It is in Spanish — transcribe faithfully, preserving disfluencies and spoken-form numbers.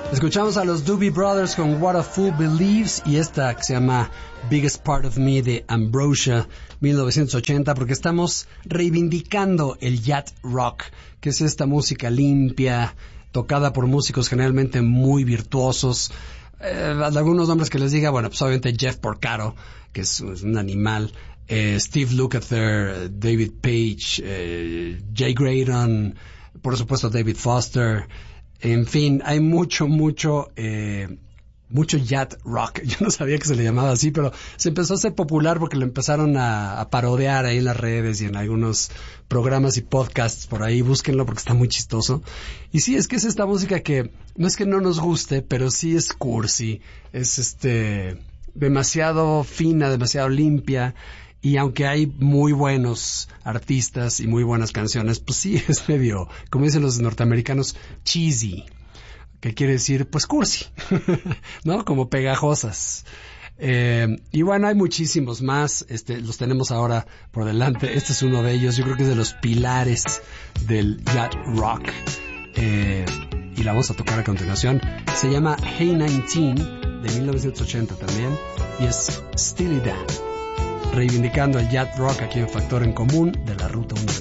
Escuchamos a los Doobie Brothers con What a Fool Believes y esta que se llama Biggest Part of Me de Ambrosia, mil novecientos ochenta, porque estamos reivindicando el yacht rock, que es esta música limpia, tocada por músicos generalmente muy virtuosos. Eh, algunos nombres que les diga, bueno, pues obviamente Jeff Porcaro, que es, es un animal, eh, Steve Lukather, David Page, eh, Jay Graydon, por supuesto David Foster. En fin, hay mucho, mucho, eh, mucho yacht rock. Yo no sabía que se le llamaba así, pero se empezó a hacer popular porque lo empezaron a, a parodiar ahí en las redes y en algunos programas y podcasts por ahí. Búsquenlo porque está muy chistoso. Y sí, es que es esta música que no es que no nos guste, pero sí es cursi. Es este demasiado fina, demasiado limpia. Y aunque hay muy buenos artistas y muy buenas canciones, pues sí, es medio, como dicen los norteamericanos, cheesy, que quiere decir, pues cursi, ¿no? Como pegajosas. Eh, y bueno, hay muchísimos más, este, los tenemos ahora por delante. Este es uno de ellos, yo creo que es de los pilares del yacht rock. Eh, y la vamos a tocar a continuación. Se llama Hey nineteen, de mil novecientos ochenta también, y es Steely Dan, reivindicando el yacht rock aquí en Factor en Común de la Ruta uno.